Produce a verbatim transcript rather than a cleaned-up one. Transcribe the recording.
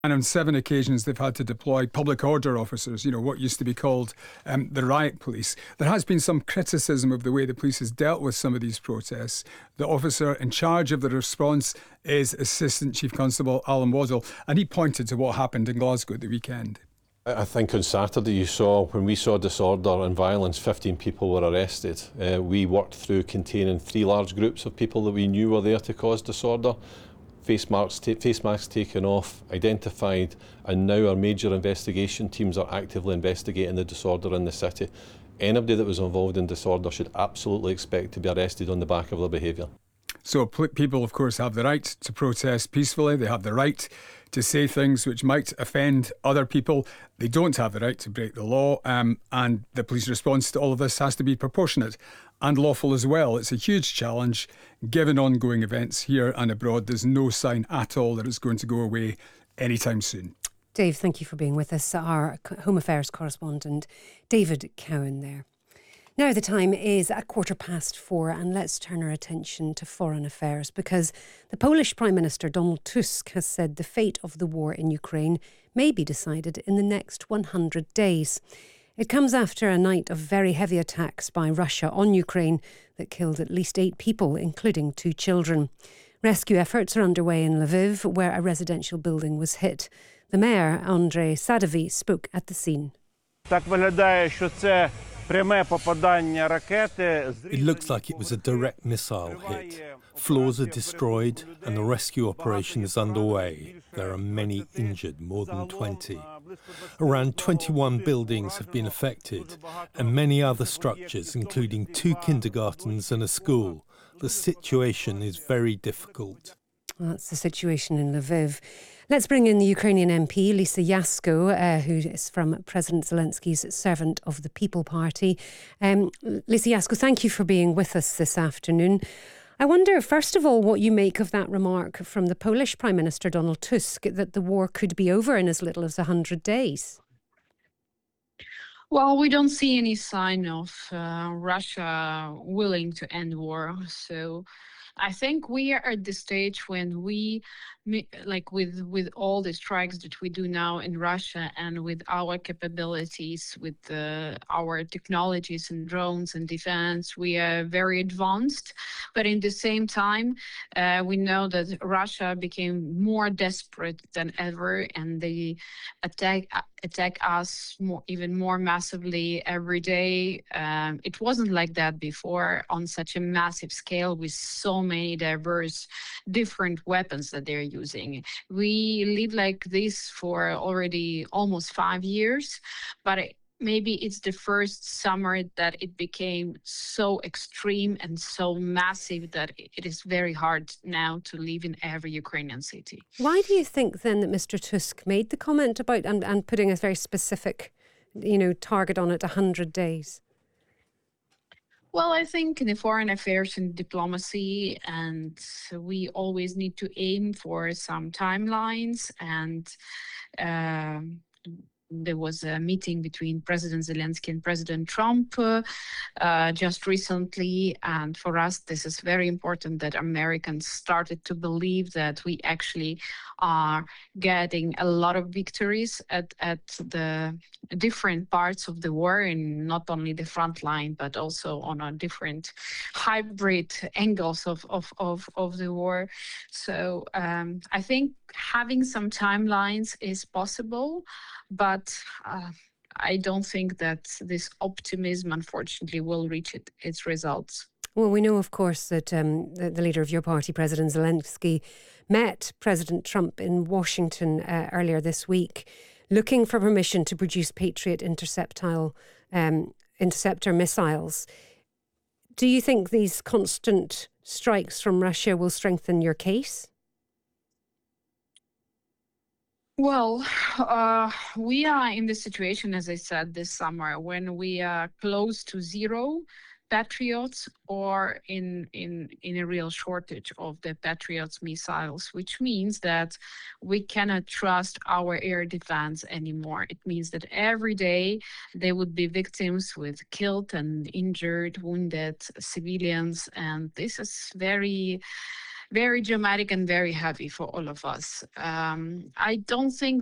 And on seven occasions, they've had to deploy public order officers, you know, what used to be called um, the riot police. There has been some criticism of the way the police has dealt with some of these protests. The officer in charge of the response is Assistant Chief Constable Alan Waddell, and he pointed to what happened in Glasgow at the weekend. I think on Saturday you saw, when we saw disorder and violence, fifteen people were arrested. Uh, we worked through containing three large groups of people that we knew were there to cause disorder. Face masks, ta face masks taken off, identified, and now our major investigation teams are actively investigating the disorder in the city. Anybody that was involved in disorder should absolutely expect to be arrested on the back of their behaviour. So people, of course, have the right to protest peacefully. They have the right to say things which might offend other people. They don't have the right to break the law. Um, and the police response to all of this has to be proportionate and lawful as well. It's a huge challenge given ongoing events here and abroad. There's no sign at all that it's going to go away anytime soon. Dave, thank you for being with us. Our Home Affairs correspondent, David Cowan there. Now the time is a quarter past four, and let's turn our attention to foreign affairs, because the Polish Prime Minister Donald Tusk has said the fate of the war in Ukraine may be decided in the next one hundred days. It comes after a night of very heavy attacks by Russia on Ukraine that killed at least eight people, including two children. Rescue efforts are underway in Lviv, where a residential building was hit. The mayor, Andrzej Sadowski, spoke at the scene. It looks like it was a direct missile hit. Floors are destroyed and the rescue operation is underway. There are many injured, more than twenty. Around twenty-one buildings have been affected, and many other structures, including two kindergartens and a school. The situation is very difficult. That's the situation in Lviv. Let's bring in the Ukrainian M P, Lisa Yasko, uh, who is from President Zelensky's Servant of the People Party. Um, Lisa Yasko, thank you for being with us this afternoon. I wonder, first of all, what you make of that remark from the Polish Prime Minister Donald Tusk that the war could be over in as little as one hundred days. Well, we don't see any sign of uh, Russia willing to end war. So I think we are at the stage when we, like with with all the strikes that we do now in Russia and with our capabilities, with uh, our technologies and drones and defense, we are very advanced. But in the same time, uh, we know that Russia became more desperate than ever, and they attack attack us more, even more massively every day. Um, it wasn't like that before on such a massive scale with so many diverse different weapons that they're using. We live like this for already almost five years, but it, maybe it's the first summer that it became so extreme and so massive that it is very hard now to live in every Ukrainian city. Why do you think then that Mister Tusk made the comment about and, and putting a very specific, you know, target on it, one hundred days? Well, I think in the foreign affairs and diplomacy, and we always need to aim for some timelines, and um, there was a meeting between President Zelensky and President Trump uh, uh, just recently. And for us, this is very important that Americans started to believe that we actually are getting a lot of victories at, at the different parts of the war, and not only the front line, but also on a different hybrid angles of, of, of, of the war. So um, I think having some timelines is possible, but uh, I don't think that this optimism, unfortunately, will reach it, its results. Well, we know, of course, that um, the, the leader of your party, President Zelensky, met President Trump in Washington uh, earlier this week, looking for permission to produce Patriot interceptile, um, interceptor missiles. Do you think these constant strikes from Russia will strengthen your case? Well, uh, we are in the situation, as I said, this summer, when we are close to zero Patriots or in, in, in a real shortage of the Patriots missiles, which means that we cannot trust our air defense anymore. It means that every day there would be victims with killed and injured, wounded civilians, and this is very very dramatic and very heavy for all of us. Um, I don't think